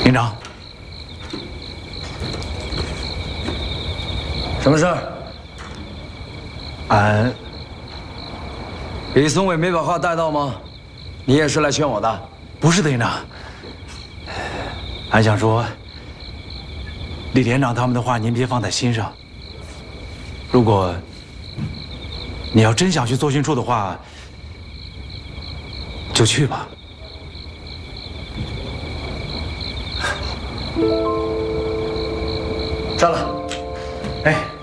营长， 什么事儿？李松伟没把话带到吗？你也是来劝我的？ 不是的，营长。俺想说，李连长他们的话您别放在心上。如果你要真想去作训处的话，就去吧。 站了。 哎。